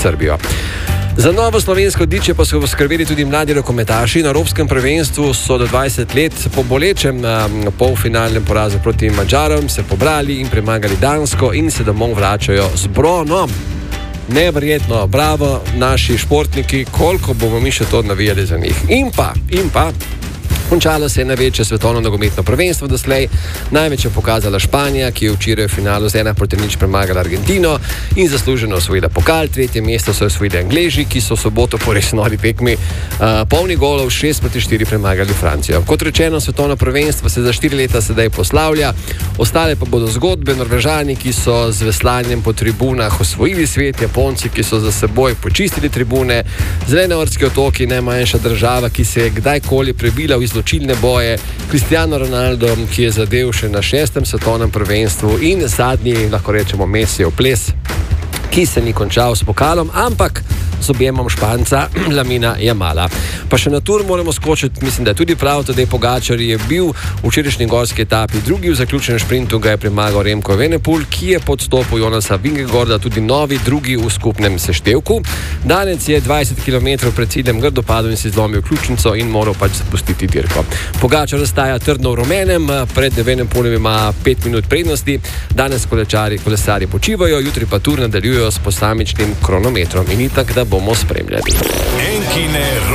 Srbijo. Za novo slovensko odličje pa so poskrbeli tudi mladi rokometaši. Na evropskem prvenstvu so do 20 let po bolečem polfinalnem porazu proti Madžarom se pobrali in premagali Dansko in se domov vračajo z bronom. Neverjetno, bravo naši športniki, koliko bomo mi še to navijali za njih. In pa končalo se je največje svetovno nogometno prvenstvo doslej. Največ je pokazala Španija, ki je včeraj v finalu z 1-0 premagala Argentino in zasluženo osvojila pokal. Tretje mesto so osvojili Angleži, ki so v soboto po res nori tekmi polni golov 6-4 premagali Francijo. Kot rečeno, svetovno prvenstvo se za 4 leta sedaj poslavlja. Ostale pa bodo zgodbe. Norvežani, ki so z veslanjem po tribunah osvojili svet, Japonci, ki so za seboj počistili tribune, Zelenortski otoki, najmanjša država, ki se je kdajkoli prebila v izločilne boje, Cristiano Ronaldo, ki je zadel še na 6. svetovnem prvenstvu in zadnji, lahko rečemo, Mesijev ples, ki se ni končal s pokalom, ampak z objemom Španca Lamina Jamala. Pa še na tur moramo skočiti, mislim, da je tudi prav, Tadej Pogačar je bil v včerajšnji gorski etapi drugi, v zaključenem šprintu ga je premagal Remco Evenepoel, ki je pod stopom Jonasa Vingegaarda tudi novi drugi v skupnem seštevku. Danec je 20 km pred ciljem grdo padel in si zlomil ključnico in moral pač zapustiti dirko. Pogačar ostaja trdno v rumenem, pred Evenepoelom ima 5 minut prednosti. Danes kolesarji počivajo, jutri pa tur nadaljujejo s posamičnim kronometrom in itak, da bomo spremljali.